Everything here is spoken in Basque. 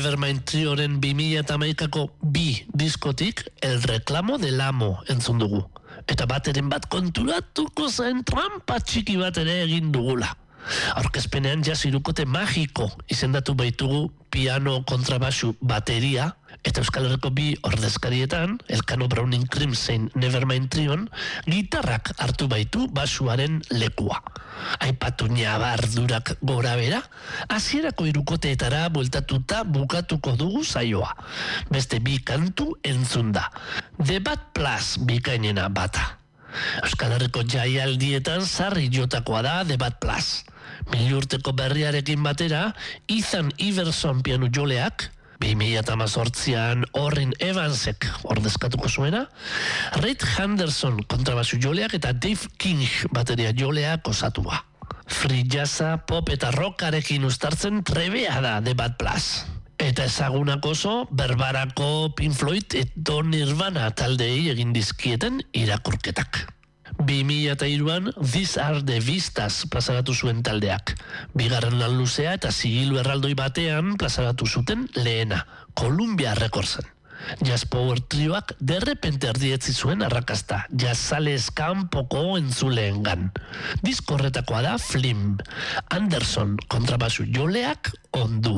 Nevermind Trioren 2011ko bi diskotik El Reclamo del Amo entzun dugu. Eta bateren bat konturatuko zen trampa txiki bat ere egin dugula. Aurkezpenean jazz hirukote magiko izendatu baitugu piano, kontrabasu, bateria, eta Euskal Herriko bi ordezkarietan, Elkano Browning Crimson Nevermind Trion, gitarrak hartu baitu basuaren lekua. Aipatu ñabardurak gora bera, hasierako hirukoteetara bueltatuta bukatuko dugu saioa. Beste bi kantu entzun da. The Bad Plus bikainena bata. Euskal Herriko jaialdietan sarri jotakoa da The Bad Plus. Milurteko berriarekin batera, Ethan Iverson piano joleak, 2018an Orrin Evansek ordezkatuko zuena, Reid Henderson kontrabasu joleak eta Dave King bateria joleak osatua. Free jazza, pop eta rockarekin uztartzen trebea da The Bad Plus. Eta ezagunak oso, berbarako Pink Floyd eta Nirvana taldei egin dizkieten irakurketak. 2003an These Are the Vistas plazaratu zuen taldeak. Bigarren lan luzea eta zigilu erraldoi batean plazaratu zuten lehena, Columbia Recordsen. Jazz Power Trioak derrepente erdietzi zuen arrakasta, jazzale eskanpoko entzuleengan. Disko horretakoa da Flim, Anderson kontrabasu joleak ondua.